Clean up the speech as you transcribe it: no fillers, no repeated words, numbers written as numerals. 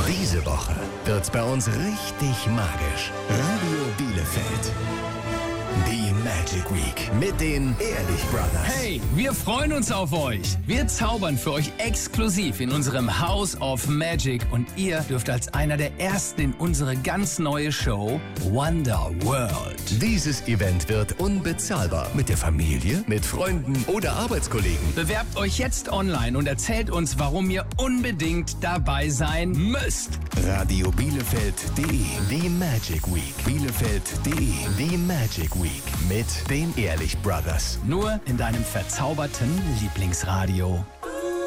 Diese Woche wird's bei uns richtig magisch. Radio Bielefeld. Die Magic Week mit den Ehrlich Brothers. Hey, wir freuen uns auf euch. Wir zaubern für euch exklusiv in unserem House of Magic und ihr dürft als einer der Ersten in unsere ganz neue Show Wonder World. Dieses Event wird unbezahlbar. Mit der Familie, mit Freunden oder Arbeitskollegen. Bewerbt euch jetzt online und erzählt uns, warum ihr unbedingt dabei sein müsst. RadioBielefeld.de. Die Magic Week. Bielefeld.de. Die Magic Week mit den Ehrlich Brothers. Nur in deinem verzauberten Lieblingsradio.